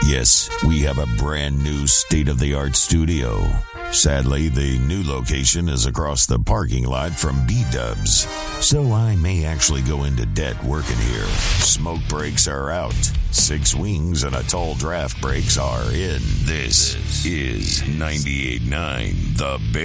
Yes, we have a brand new state-of-the-art studio. Sadly, the new location is across the parking lot from B-Dubs, so I may actually go into debt working here. Smoke breaks are out. 6 wings and a tall draft breaks are in. This is 98.9 The Bear.